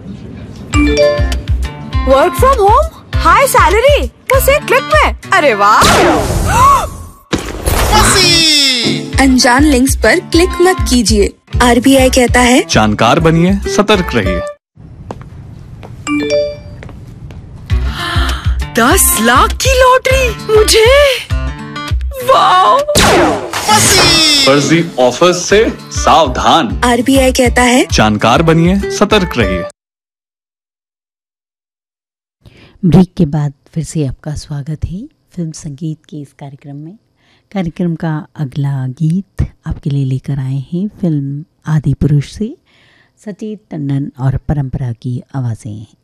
Work from home, high salary, बस एक click में। अरे वाह। अनजान लिंक्स पर क्लिक मत कीजिए। आरबीआई कहता है जानकार बनिए, सतर्क रहिए। 10 लाख की लॉटरी मुझे। वाह। फर्जी ऑफर्स से सावधान। आरबीआई कहता है जानकार बनिए, सतर्क रहिए। ब्रेक के बाद फिर से आपका स्वागत है फिल्म संगीत के इस कार्यक्रम में। कार्यक्रम का अगला गीत आपके लिए लेकर आए हैं फिल्म आदि पुरुष से सचेत टंडन और परंपरा की आवाज़ें।